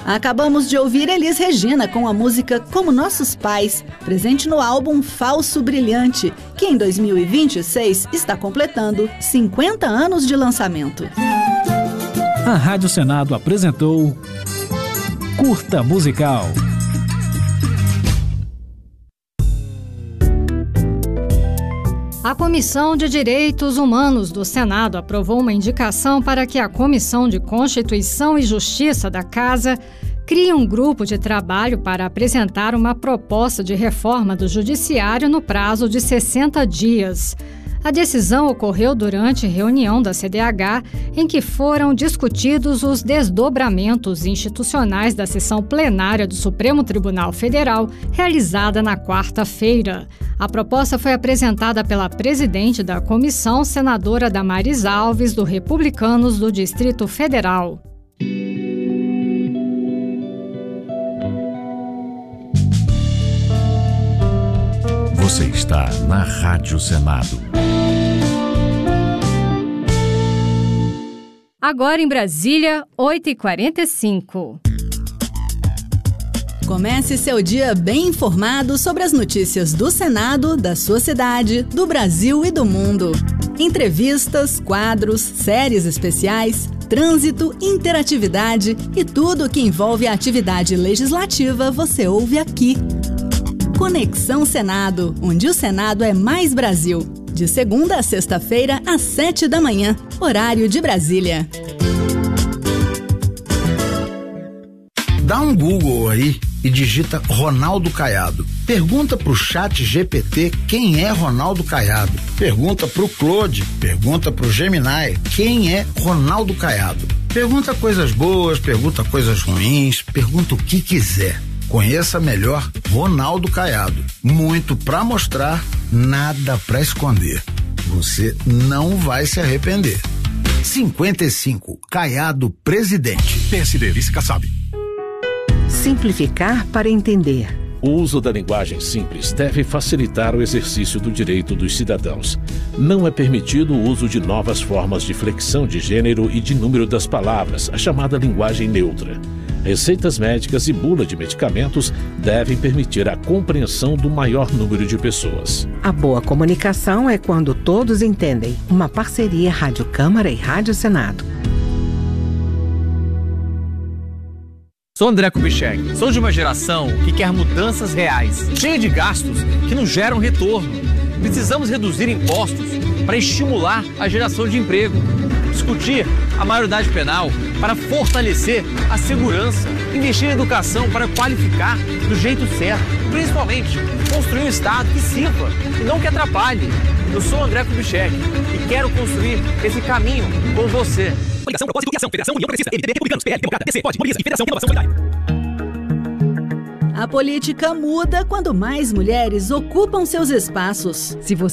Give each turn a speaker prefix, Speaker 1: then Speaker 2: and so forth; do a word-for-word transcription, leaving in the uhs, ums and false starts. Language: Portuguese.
Speaker 1: Acabamos de ouvir Elis Regina com a música Como Nossos Pais, presente no álbum Falso Brilhante, que em dois mil e vinte e seis está completando cinquenta anos de lançamento.
Speaker 2: A Rádio Senado apresentou Curta Musical.
Speaker 3: A Comissão de Direitos Humanos do Senado aprovou uma indicação para que a Comissão de Constituição e Justiça da Casa crie um grupo de trabalho para apresentar uma proposta de reforma do Judiciário no prazo de sessenta dias. A decisão ocorreu durante reunião da C D H, em que foram discutidos os desdobramentos institucionais da sessão plenária do Supremo Tribunal Federal, realizada na quarta-feira. A proposta foi apresentada pela presidente da comissão, senadora Damares Alves, do Republicanos do Distrito Federal.
Speaker 4: Você está na Rádio Senado.
Speaker 3: Agora em Brasília, oito e quarenta e cinco.
Speaker 1: Comece seu dia bem informado sobre as notícias do Senado, da sua cidade, do Brasil e do mundo. Entrevistas, quadros, séries especiais, trânsito, interatividade e tudo o que envolve a atividade legislativa você ouve aqui. Conexão Senado, onde o Senado é mais Brasil. De segunda a sexta-feira, às sete da manhã, horário de Brasília.
Speaker 5: Dá um Google aí e digita Ronaldo Caiado. Pergunta pro chat G P T quem é Ronaldo Caiado. Pergunta pro Claude, pergunta pro Gemini quem é Ronaldo Caiado. Pergunta coisas boas, pergunta coisas ruins, pergunta o que quiser. Conheça melhor Ronaldo Caiado. Muito pra mostrar, nada pra esconder. Você não vai se arrepender. cinquenta e cinco, Caiado Presidente.
Speaker 4: P S D, Vice Kassab.
Speaker 6: Simplificar para entender.
Speaker 7: O uso da linguagem simples deve facilitar o exercício do direito dos cidadãos. Não é permitido o uso de novas formas de flexão de gênero e de número das palavras, a chamada linguagem neutra. Receitas médicas e bula de medicamentos devem permitir a compreensão do maior número de pessoas.
Speaker 6: A boa comunicação é quando todos entendem. Uma parceria Rádio Câmara e Rádio Senado.
Speaker 8: Sou André Kubitschek. Sou de uma geração que quer mudanças reais, cheia de gastos que não geram retorno. Precisamos reduzir impostos para estimular a geração de emprego. Discutir a maioridade penal para fortalecer a segurança. Investir em educação para qualificar do jeito certo. Principalmente, construir um Estado que sirva e não que atrapalhe. Eu sou André Kubitschek e quero construir esse caminho com você.
Speaker 9: Coligação, propósito e ação. Federação União Progressista. M D B, Republicanos, P L, Democrata, P C, P O D, Mobiliza e Federação Renovação Solidária.
Speaker 1: A política muda quando mais mulheres ocupam seus espaços.
Speaker 6: Se você